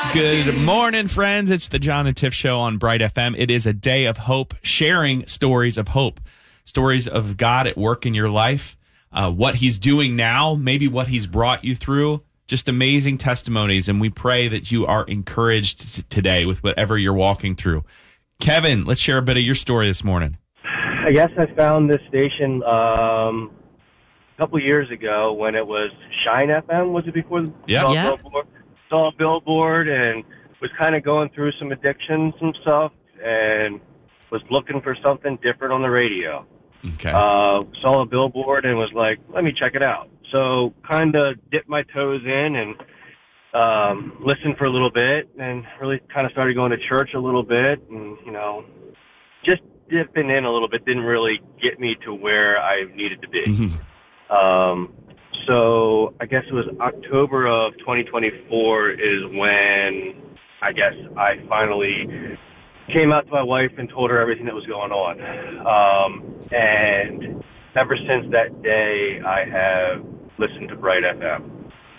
Good morning, friends. It's the John and Tiff Show on Bright FM. It is a day of hope, sharing stories of hope, stories of God at work in your life, what he's doing now, maybe what he's brought you through, just amazing testimonies. And we pray that you are encouraged today with whatever you're walking through. Kevin, let's share a bit of your story this morning. I guess I found this station a couple years ago when it was Shine FM. Was it before? Yeah. Saw a billboard and was kind of going through some addictions and stuff and was looking for something different on the radio. Okay. Saw a billboard and was like, let me check it out. So kind of dipped my toes in and listened for a little bit and really kind of started going to church a little bit and, just dipping in a little bit didn't really get me to where I needed to be. Mm-hmm. So I guess it was October of 2024 is when I guess I finally came out to my wife and told her everything that was going on. And ever since that day, I have listened to Bright FM.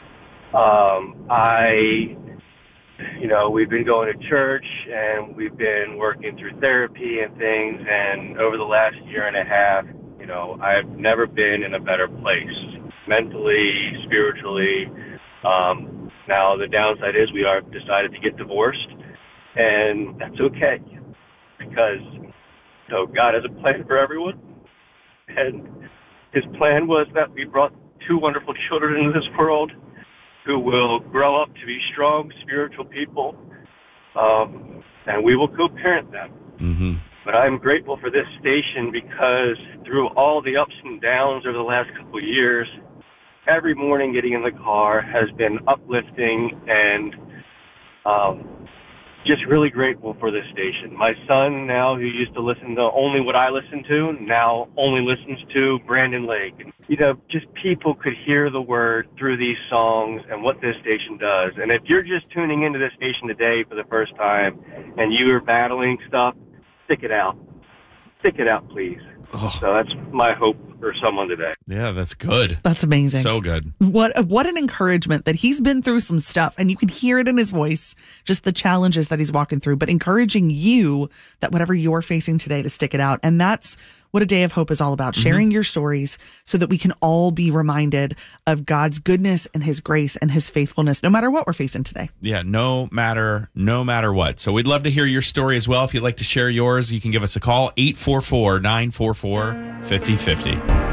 We've been going to church and we've been working through therapy and things. And over the last year and a half, I've never been in a better place. Mentally, spiritually. Now the downside is we are decided to get divorced, and that's okay because God has a plan for everyone, and His plan was that we brought two wonderful children into this world who will grow up to be strong spiritual people, and we will co-parent them. Mm-hmm. But I'm grateful for this station because through all the ups and downs over the last couple of years, every morning getting in the car has been uplifting and just really grateful for this station. My son now, who used to listen to only what I listened to, now only listens to Brandon Lake. Just people could hear the word through these songs and what this station does. And if you're just tuning into this station today for the first time and you are battling stuff, stick it out. Stick it out, please. Oh. So that's my hope for someone today. Yeah, that's good. That's amazing. So good. What an encouragement that he's been through some stuff and you can hear it in his voice, just the challenges that he's walking through, but encouraging you that whatever you're facing today to stick it out. And that's what a day of hope is all about, sharing your stories so that we can all be reminded of God's goodness and his grace and his faithfulness, no matter what we're facing today. Yeah, no matter what. So we'd love to hear your story as well. If you'd like to share yours, you can give us a call, 844-944-5050.